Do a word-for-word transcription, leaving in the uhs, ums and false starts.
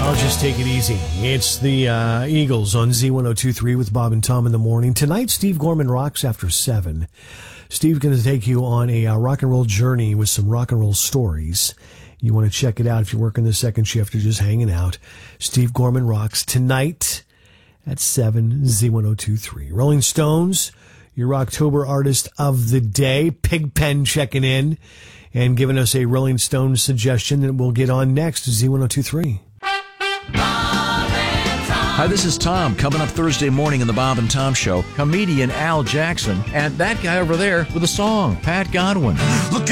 I'll just take it easy. It's the uh, Eagles on Z ten twenty-three with Bob and Tom in the morning. Tonight, Steve Gorman rocks after seven. Steve's going to take you on a uh, rock and roll journey with some rock and roll stories. You want to check it out if you're working the second shift or just hanging out. Steve Gorman rocks tonight at seven, Z ten twenty-three. Rolling Stones, your October artist of the day. Pigpen checking in and giving us a Rolling Stones suggestion that we'll get on next. Z ten twenty-three. Hi, this is Tom. Coming up Thursday morning in the Bob and Tom Show, comedian Al Jackson and that guy over there with a song, Pat Godwin. Look